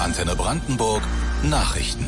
Antenne Brandenburg Nachrichten.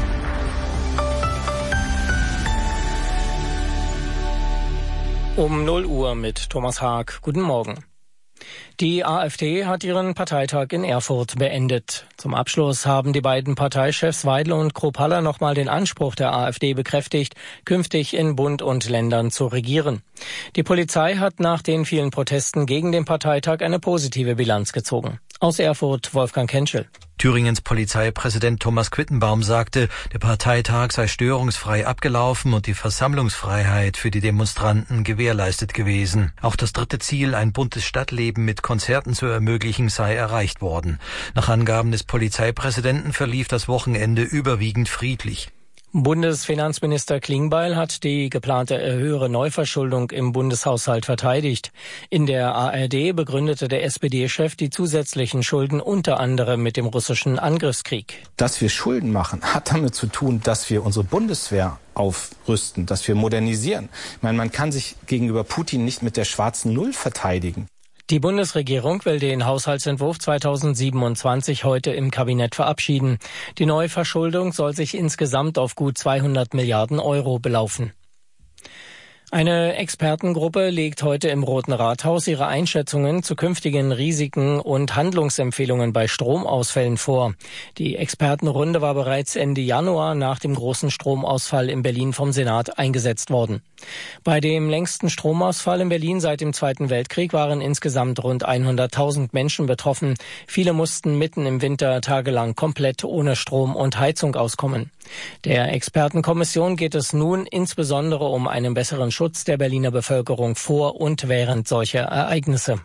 Um 0 Uhr mit Thomas Haag. Guten Morgen. Die AfD hat ihren Parteitag in Erfurt beendet. Zum Abschluss haben die beiden Parteichefs Weidel und Kruppalla nochmal den Anspruch der AfD bekräftigt, künftig in Bund und Ländern zu regieren. Die Polizei hat nach den vielen Protesten gegen den Parteitag eine positive Bilanz gezogen. Aus Erfurt Wolfgang Kentschel. Thüringens Polizeipräsident Thomas Quittenbaum sagte, der Parteitag sei störungsfrei abgelaufen und die Versammlungsfreiheit für die Demonstranten gewährleistet gewesen. Auch das dritte Ziel, ein buntes Stadtleben mit Konzerten zu ermöglichen, sei erreicht worden. Nach Angaben des Polizeipräsidenten verlief das Wochenende überwiegend friedlich. Bundesfinanzminister Klingbeil hat die geplante höhere Neuverschuldung im Bundeshaushalt verteidigt. In der ARD begründete der SPD-Chef die zusätzlichen Schulden unter anderem mit dem russischen Angriffskrieg. Dass wir Schulden machen, hat damit zu tun, dass wir unsere Bundeswehr aufrüsten, dass wir modernisieren. Ich meine, man kann sich gegenüber Putin nicht mit der schwarzen Null verteidigen. Die Bundesregierung will den Haushaltsentwurf 2027 heute im Kabinett verabschieden. Die Neuverschuldung soll sich insgesamt auf gut 200 Milliarden Euro belaufen. Eine Expertengruppe legt heute im Roten Rathaus ihre Einschätzungen zu künftigen Risiken und Handlungsempfehlungen bei Stromausfällen vor. Die Expertenrunde war bereits Ende Januar nach dem großen Stromausfall in Berlin vom Senat eingesetzt worden. Bei dem längsten Stromausfall in Berlin seit dem Zweiten Weltkrieg waren insgesamt rund 100.000 Menschen betroffen. Viele mussten mitten im Winter tagelang komplett ohne Strom und Heizung auskommen. Der Expertenkommission geht es nun insbesondere um einen besseren Schutz der Berliner Bevölkerung vor und während solcher Ereignisse.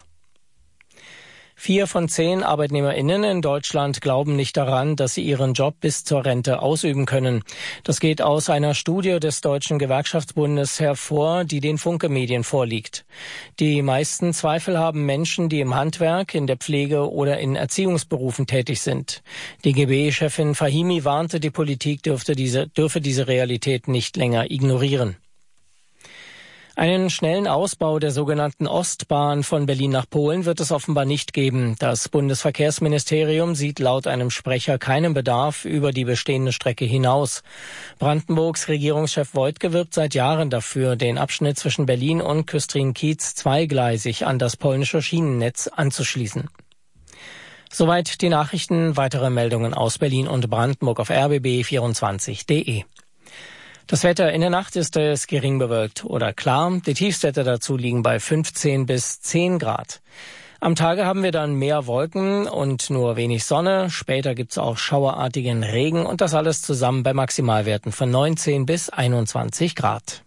4 von 10 ArbeitnehmerInnen in Deutschland glauben nicht daran, dass sie ihren Job bis zur Rente ausüben können. Das geht aus einer Studie des Deutschen Gewerkschaftsbundes hervor, die den Funke Medien vorliegt. Die meisten Zweifel haben Menschen, die im Handwerk, in der Pflege oder in Erziehungsberufen tätig sind. DGB-Chefin Fahimi warnte, die Politik dürfe diese Realität nicht länger ignorieren. Einen schnellen Ausbau der sogenannten Ostbahn von Berlin nach Polen wird es offenbar nicht geben. Das Bundesverkehrsministerium sieht laut einem Sprecher keinen Bedarf über die bestehende Strecke hinaus. Brandenburgs Regierungschef Woidke wirbt seit Jahren dafür, den Abschnitt zwischen Berlin und Küstrin-Kiez zweigleisig an das polnische Schienennetz anzuschließen. Soweit die Nachrichten. Weitere Meldungen aus Berlin und Brandenburg auf rbb24.de. Das Wetter in der Nacht ist es gering bewölkt oder klar. Die Tiefstwerte dazu liegen bei 15 bis 10 Grad. Am Tage haben wir dann mehr Wolken und nur wenig Sonne. Später gibt's auch schauerartigen Regen und das alles zusammen bei Maximalwerten von 19 bis 21 Grad.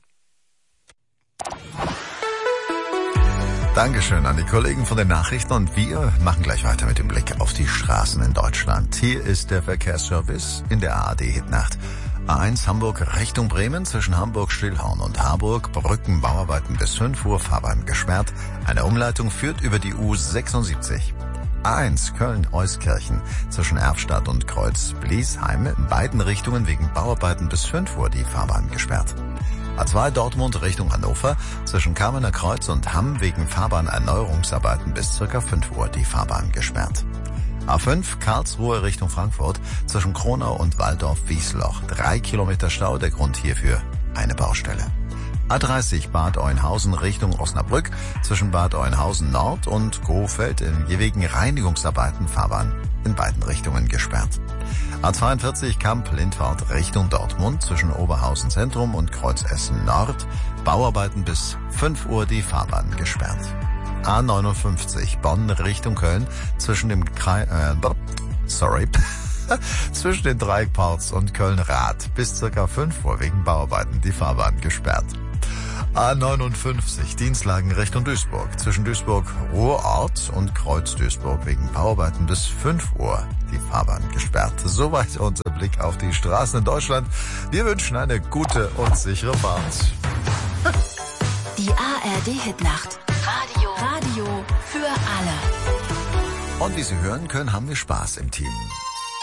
Dankeschön an die Kollegen von den Nachrichten und wir machen gleich weiter mit dem Blick auf die Straßen in Deutschland. Hier ist der Verkehrsservice in der ARD-Hitnacht. A1 Hamburg Richtung Bremen zwischen Hamburg-Stillhorn und Harburg. Brückenbauarbeiten bis 5 Uhr, Fahrbahn gesperrt. Eine Umleitung führt über die U76. A1 Köln-Euskirchen zwischen Erfstadt und Kreuz-Bliesheim. In beiden Richtungen wegen Bauarbeiten bis 5 Uhr die Fahrbahn gesperrt. A2 Dortmund Richtung Hannover zwischen Kamener Kreuz und Hamm wegen Fahrbahnerneuerungsarbeiten bis ca. 5 Uhr die Fahrbahn gesperrt. A5 Karlsruhe Richtung Frankfurt zwischen Kronau und Waldorf-Wiesloch. 3 Kilometer Stau, der Grund hierfür eine Baustelle. A30 Bad Oeynhausen Richtung Osnabrück zwischen Bad Oeynhausen Nord und Gohfeld wegen Reinigungsarbeiten Fahrbahn in beiden Richtungen gesperrt. A42 Kamp-Lindfahrt Richtung Dortmund zwischen Oberhausen Zentrum und Kreuz-Essen Nord. Bauarbeiten bis 5 Uhr die Fahrbahn gesperrt. A59 Bonn Richtung Köln zwischen dem zwischen den Dreieckparks und Köln-Rath bis ca. 5 Uhr wegen Bauarbeiten die Fahrbahn gesperrt. A59 Dienstlagen Richtung Duisburg zwischen Duisburg-Ruhrort und Kreuz-Duisburg wegen Bauarbeiten bis 5 Uhr die Fahrbahn gesperrt. Soweit unser Blick auf die Straßen in Deutschland. Wir wünschen eine gute und sichere Fahrt. Die ARD-Hitnacht. Radio für alle. Und wie Sie hören können, haben wir Spaß im Team.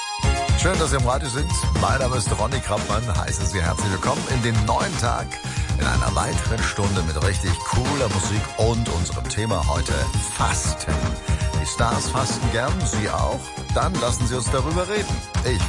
Schön, dass Sie im Radio sind. Mein Name ist Ronny Krappmann. Heiße Sie herzlich willkommen in den neuen Tag. in einer weiteren Stunde mit richtig cooler Musik und unserem Thema heute Fasten. Die Stars fasten gern, Sie auch? Dann lassen Sie uns darüber reden. Ich